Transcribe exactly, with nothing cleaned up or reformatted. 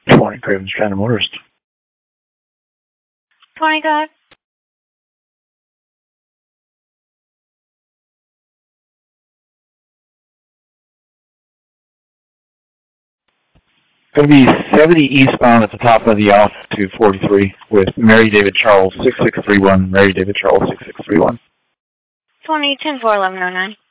twenty Craven Strand Motorist. twenty, go ahead. Going to be seventy eastbound at the top of the off to forty-three with Mary David Charles six six three one, Mary David Charles six six three one. twenty, ten four, eleven oh nine.